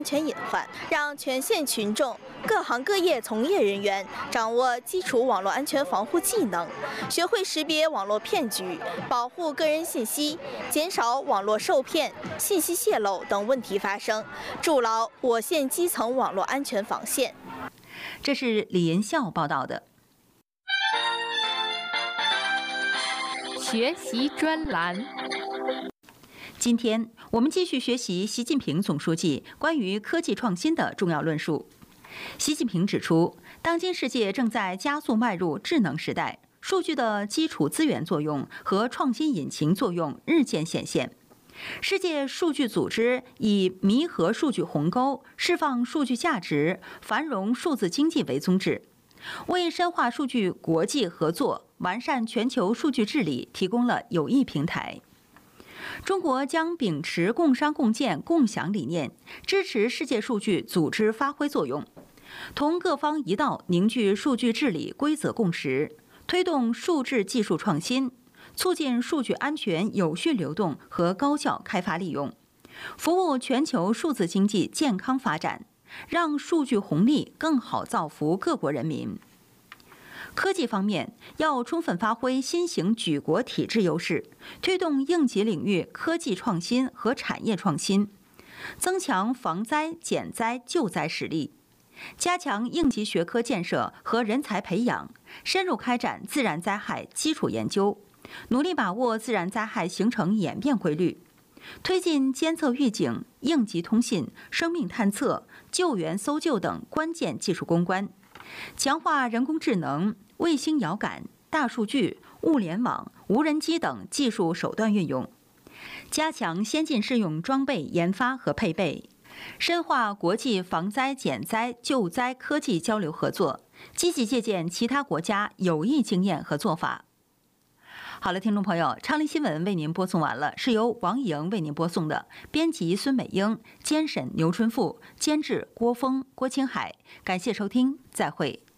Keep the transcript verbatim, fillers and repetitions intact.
安全隐患，让全县群众、各行各业从业人员掌握基础网络安全防护技能，学会识别网络骗局，保护个人信息，减少网络受骗、信息泄露等问题发生，筑牢我县基层网络安全防线。 这是李银孝报道的。 学习专栏。 今天我们继续学习习近平总书记关于科技创新的重要论述。习近平指出，当今世界正在加速迈入智能时代，数据的基础资源作用和创新引擎作用日渐显现。世界数据组织以弥合数据鸿沟、释放数据价值、繁荣数字经济为宗旨，为深化数据国际合作、完善全球数据治理提供了有益平台。中国将秉持共商共建共享理念，支持世界数据组织发挥作用，同各方一道凝聚数据治理规则共识，推动数字技术创新，促进数据安全有序流动和高效开发利用，服务全球数字经济健康发展，让数据红利更好造福各国人民。科技方面，要充分发挥新型举国体制优势，推动应急领域科技创新和产业创新，增强防灾减灾救灾实力，加强应急学科建设和人才培养，深入开展自然灾害基础研究，努力把握自然灾害形成演变规律，推进监测预警、应急通信、生命探测、救援搜救等关键技术攻关，强化人工智能、卫星遥感、大数据、物联网、无人机等技术手段运用，加强先进适用装备研发和配备，深化国际防灾减灾救灾科技交流合作，积极借鉴其他国家有益经验和做法。好了，听众朋友，昌黎新闻为您播送完了，是由王莹为您播送的，编辑孙美英，监审牛春富，监制郭峰、郭青海。感谢收听，再会。